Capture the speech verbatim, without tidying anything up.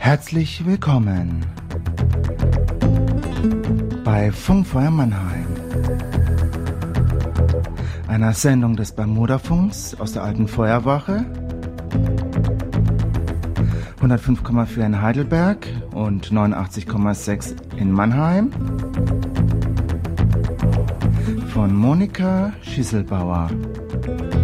Herzlich willkommen bei Funkfeuer Mannheim, einer Sendung des Bermuda-Funks aus der alten Feuerwache, hundertfünf Komma vier in Heidelberg und neunundachtzig Komma sechs in Mannheim, von Monika Schisselbauer.